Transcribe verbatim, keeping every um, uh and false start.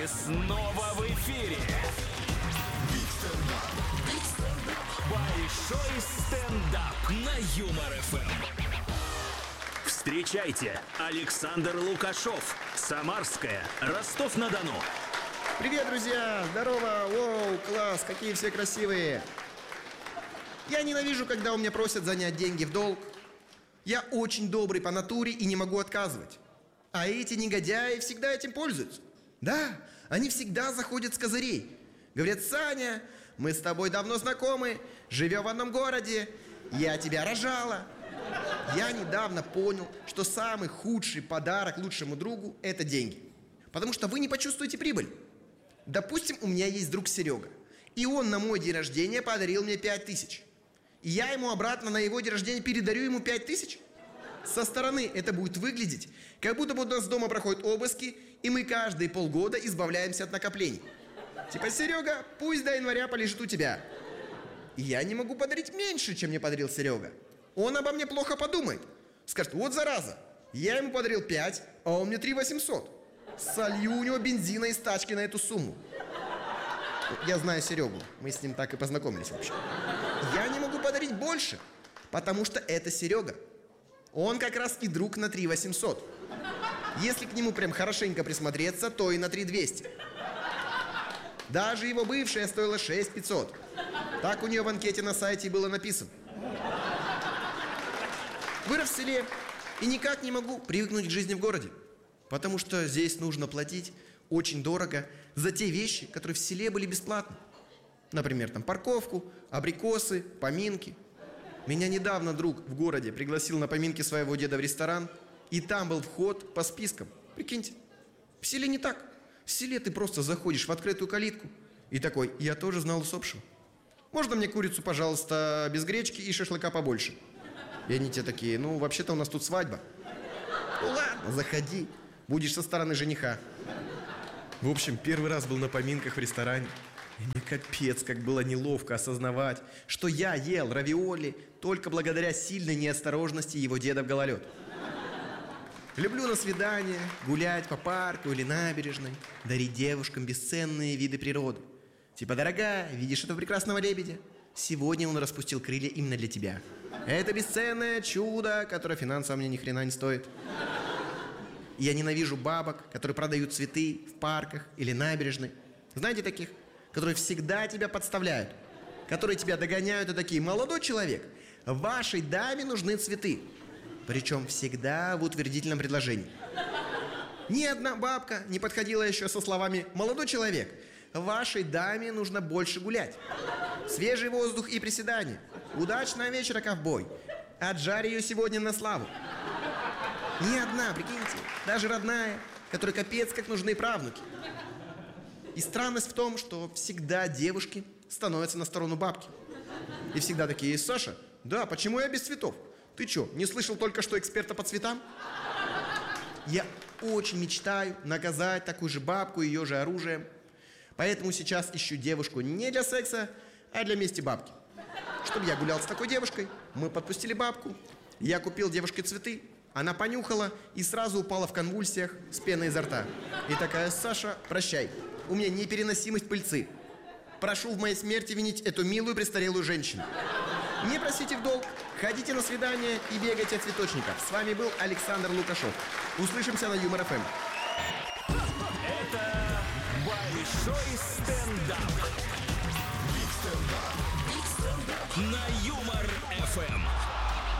И снова в эфире большой стендап на Юмор эф эм. Встречайте, Александр Лукашов, Самарская, Ростов-на-Дону. Привет, друзья! Здорово! Воу, класс! Какие все красивые! Я ненавижу, когда у меня просят занять деньги в долг. Я очень добрый по натуре и не могу отказывать. А эти негодяи всегда этим пользуются. Да, они всегда заходят с козырей. Говорят: Саня, мы с тобой давно знакомы, живем в одном городе, я тебя рожала. Я недавно понял, что самый худший подарок лучшему другу – это деньги. Потому что вы не почувствуете прибыль. Допустим, у меня есть друг Серега, и он на мой день рождения подарил мне пять тысяч. И я ему обратно на его день рождения передарю ему пять тысяч? Со стороны это будет выглядеть, как будто бы у нас дома проходят обыски, и мы каждые полгода избавляемся от накоплений. Типа: Серега, пусть до января полежит у тебя. И я не могу подарить меньше, чем мне подарил Серега. Он обо мне плохо подумает. Скажет: вот зараза, я ему подарил пять, а он мне три восемьсот. Солью у него бензина из тачки на эту сумму. Я знаю Серегу, мы с ним так и познакомились вообще. Я не могу подарить больше, потому что это Серега. Он как раз и друг на три восемьсот. Если к нему прям хорошенько присмотреться, то и на три двести. Даже его бывшая стоила шесть пятьсот. Так у нее в анкете на сайте было написано. Вырос в селе и никак не могу привыкнуть к жизни в городе. Потому что здесь нужно платить очень дорого за те вещи, которые в селе были бесплатны. Например, там парковку, абрикосы, поминки. Меня недавно друг в городе пригласил на поминки своего деда в ресторан, и там был вход по спискам. Прикиньте, в селе не так. В селе ты просто заходишь в открытую калитку и такой: я тоже знал усопшего. Можно мне курицу, пожалуйста, без гречки и шашлыка побольше? И они те такие: ну, вообще-то у нас тут свадьба. Ну ладно, заходи, будешь со стороны жениха. В общем, первый раз был на поминках в ресторане. И мне капец, как было неловко осознавать, что я ел равиоли только благодаря сильной неосторожности его деда в гололед. Люблю на свидание гулять по парку или набережной, дарить девушкам бесценные виды природы. Типа: дорогая, видишь этого прекрасного лебедя? Сегодня он распустил крылья именно для тебя. Это бесценное чудо, которое финансово мне ни хрена не стоит. Я ненавижу бабок, которые продают цветы в парках или набережной. Знаете таких? Которые всегда тебя подставляют, которые тебя догоняют и такие: молодой человек, вашей даме нужны цветы. Причем всегда в утвердительном предложении. Ни одна бабка не подходила еще со словами: молодой человек, вашей даме нужно больше гулять. Свежий воздух и приседания. Удачного вечера, ковбой. Отжарь ее сегодня на славу. Ни одна, прикиньте, даже родная, которой капец как нужны правнуки. И странность в том, что всегда девушки становятся на сторону бабки. И всегда такие: Саша, да, почему я без цветов? Ты что, не слышал только что эксперта по цветам? Я очень мечтаю наказать такую же бабку ее же оружием. Поэтому сейчас ищу девушку не для секса, а для мести бабки. Чтобы я гулял с такой девушкой, мы подпустили бабку, я купил девушке цветы, она понюхала и сразу упала в конвульсиях с пеной изо рта. И такая: Саша, прощай. У меня непереносимость пыльцы. Прошу в моей смерти винить эту милую престарелую женщину. Не просите в долг, ходите на свидание и бегайте от цветочников. С вами был Александр Лукашов. Услышимся на Юмор эф эм. Это большой стендап на Юмор эф эм.